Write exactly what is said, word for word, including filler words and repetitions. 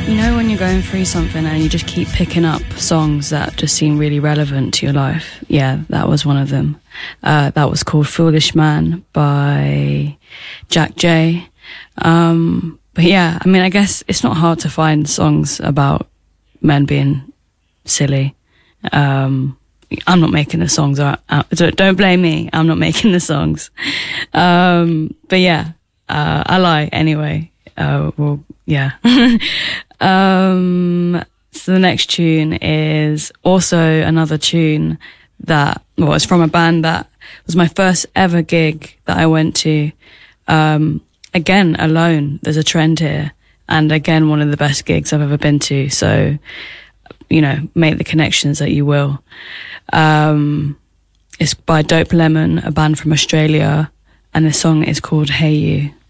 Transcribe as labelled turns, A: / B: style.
A: You know when you're going through something and you just keep picking up songs that just seem really relevant to your life? Yeah, that was one of them. Uh, that was called Foolish Man by Jack J. Um, but yeah, I mean, I guess it's not hard to find songs about men being silly. Um, I'm not making the songs. Uh, don't blame me. I'm not making the songs. Um, but yeah, uh, I lie anyway. Uh, well, yeah. um, so the next tune is also another tune that, well, it's from a band that was my first ever gig that I went to. Um, again, alone. There's a trend here. And again, one of the best gigs I've ever been to. So, you know, make the connections that you will. Um, it's by Dope Lemon, a band from Australia. And the song is called Hey You.